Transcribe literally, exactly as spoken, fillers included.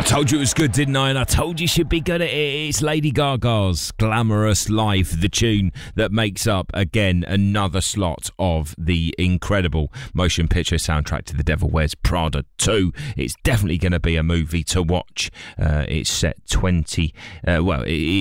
Told you it was good, didn't I? And I told you she'd be good at it. It's Lady Gaga's Glamorous Life, the tune that makes up, again, another slot of the incredible motion picture soundtrack to The Devil Wears Prada two. It's definitely going to be a movie to watch. Uh, it's set twenty... Uh, well, it,